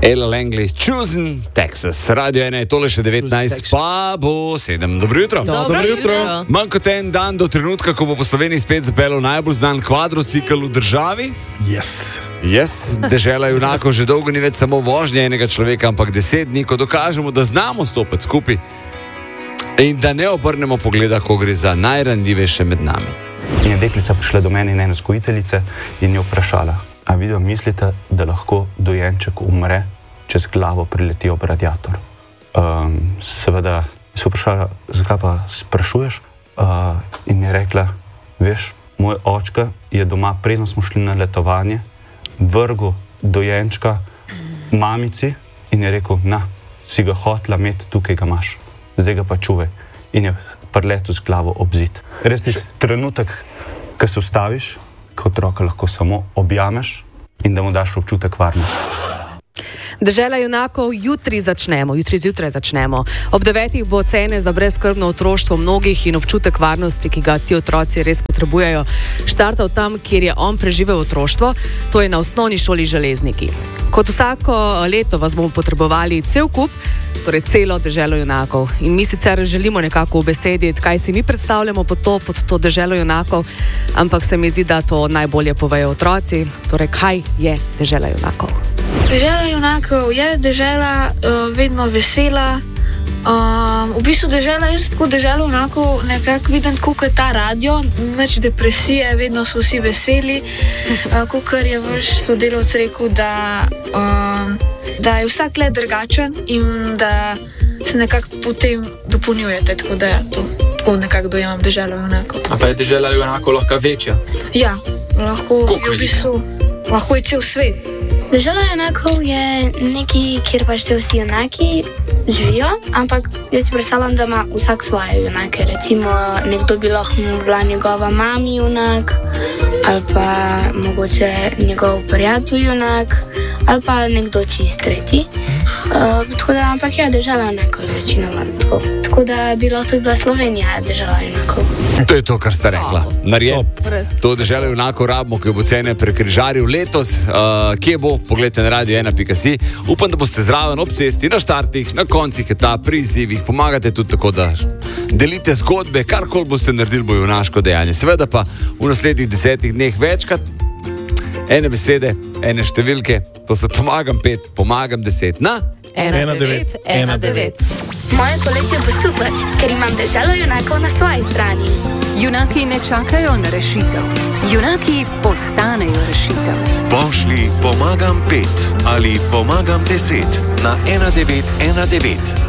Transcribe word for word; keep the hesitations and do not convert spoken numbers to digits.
Ella Langley, Choosing Texas. Radio ena je tole še devetnajst, pa bo sedem. Dobro jutro. Dobro jutro. Manj kot en dan do trenutka, ko bo po Sloveniji spet zapeljal najbolj znan kvadrocikl v državi. Yes. Yes, dežela junakov že dolgo ni več samo vožnja enega človeka, ampak deset dni, ko dokažemo, da znamo stopiti skupaj in da ne obrnemo pogleda, ko gre za najranljivejše med nami. In je deklica prišla do mene in ene vzgojiteljice in jo vprašala: a vi mislite, da lahko dojenček umre, če z glavo prileti ob radiator? Um, seveda se vprašala, zakaj pa sprašuješ? Uh, in mi je rekla: veš, moj očka je doma, preden smo šli na letovanje, vrgel dojenčka mamici in je rekel: na, si ga hotela imeti, tukaj ga imaš, zdaj ga pa čuvaj. In je priletel z glavo ob zid. Res tisti trenutek, ko se ustaviš, ko otroka lahko samo objameš in da mu daš občutek varnosti. Dežela junakov, jutri začnemo, jutri zjutraj začnemo. Ob devetih bo ocene za brezskrbno otroštvo mnogih in občutek varnosti, ki ga ti otroci res potrebujejo, štartal tam, kjer je on preživel otroštvo, to je na osnovni šoli Železniki. Kot vsako leto vas bomo potrebovali cel kup, torej celo deželo junakov. In mi sicer želimo nekako obesediti, kaj si mi predstavljamo pod to, pod to deželo junakov, ampak se mi zdi, da to najbolje povejo otroci, torej kaj je dežela junakov. Dežela junakov je dežela uh, vedno vesela. Um, v bistvu dežela, jaz tako deželo junakov nekako vidim, kako je ta radio, nič depresije, vedno so vsi veseli. Uh, Kakor je vaš sodelavc rekel, da, um, da je vsak let drugačen in da se nekako potem dopolnjujete, tako da je to. Tako nekako dojemam deželo junakov. A pa je dežela junakov lahko večja? Ja, lahko je v bistvu, lahko je cel svet. Dežela junakov je nekaj, kjer pač te vsi junaki živijo, ampak jaz si predstavljam, da ima vsak svoje junake. Recimo, nekdo bi lahko bila njegova mami junak, ali pa mogoče njegov prijatelj junak, ali pa nekdo čist tretji. Uh, tako da, ampak ja, dežela junakov je večinoma tako. Tako da bi lahko tudi bila Slovenija dežela junakov. To je to, kar sta rekla. Narjen. To deželo junakov rabimo, ki bo cene prekrižaril letos. Uh, kje bo? Poglejte na radio ena pika si. Upam, da boste zraven ob cesti, na štartih, na koncih etap, pri izzivih. Pomagate tudi tako, da delite zgodbe, karkoli boste naredili, bo junaško dejanje. Seveda pa v naslednjih desetih dneh večkrat ene besede, ene številke. To se pomagam pet, pomagam deset. Na? Ena devet, ena devet. Moje poletje bo super, ker imam deželo junakov na svoji strani. Junaki ne čakajo na rešitev. Junaki postanejo rešitev. Pošli pomagam pet ali pomagam deset na ena devet ena devet.